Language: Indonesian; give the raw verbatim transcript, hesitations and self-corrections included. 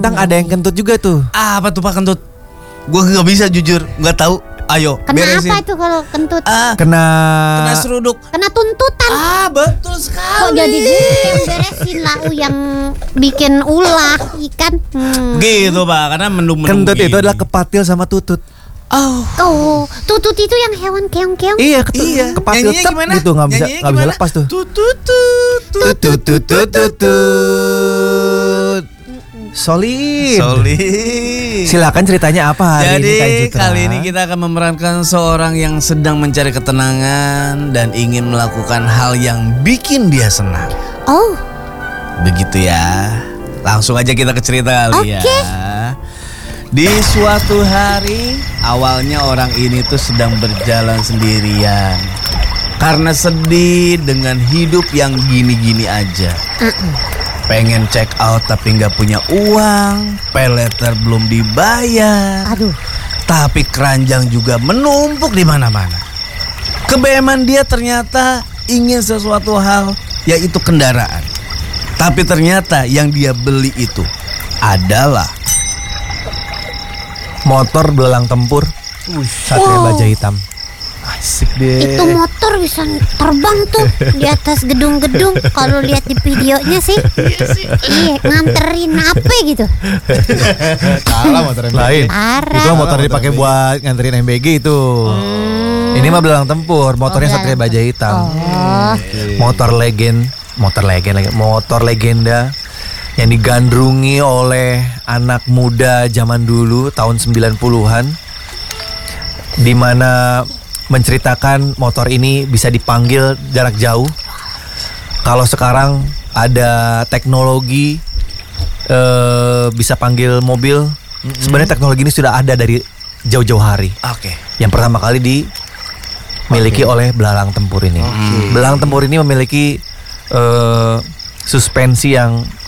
Kadang ada yang kentut juga tuh. Ah, apa tuh Pak kentut? Gue nggak bisa jujur, nggak tahu. Ayo, Kenapa beresin. itu kalau kentut? Ah, Kena kena seruduk. Kena tuntutan. Ah, betul sekali. Kok jadi gue yang beresin lah yang bikin ulah ikan. Hmm. Gitu Pak, karena mendung-mendung kentut itu gini. adalah kepatil sama tutut. Oh, Oh, tutut itu yang hewan keong-keong. Iya, ketut, iya. kepatil Nyanyinya tep gimana? gitu nggak bisa Nyanyinya nggak bisa gimana? lepas tuh. Tut tut tut tut. Tutut tutut tutut. Solid. Solid. Silakan ceritanya apa hari Jadi ini Kak Citra? kali ini kita akan memerankan seorang yang sedang mencari ketenangan dan ingin melakukan hal yang bikin dia senang. Oh, Begitu ya. Langsung aja kita ke cerita kali ya. Oke. Di suatu hari, awalnya orang ini tuh sedang berjalan sendirian karena sedih dengan hidup yang gini-gini aja. Pengen check out tapi nggak punya uang, pay letter belum dibayar. aduh. Tapi keranjang juga menumpuk di mana-mana. Kebeeman dia ternyata ingin sesuatu hal, yaitu kendaraan. Tapi ternyata yang dia beli itu adalah Motor belalang tempur. Satria Wow. baja hitam. Asik deh. Itu motor bisa terbang tuh di atas gedung-gedung. Kalau lihat di videonya sih, iya nganterin apa gitu. Salah motor M B G. Lain. Parah. Itu motor dipakai buat nganterin M B G itu. Ini mah belalang tempur, motornya Oh, Satria belalang baja hitam. Oh, Motor legend, motor legend lagi, motor legenda yang digandrungi oleh anak muda zaman dulu tahun sembilan puluhan, di mana menceritakan motor ini bisa dipanggil jarak jauh. Kalau sekarang ada teknologi eh, bisa panggil mobil, sebenarnya teknologi ini sudah ada dari jauh-jauh hari. Oke. Yang pertama kali dimiliki oleh belalang tempur ini. Belalang tempur ini memiliki eh, suspensi yang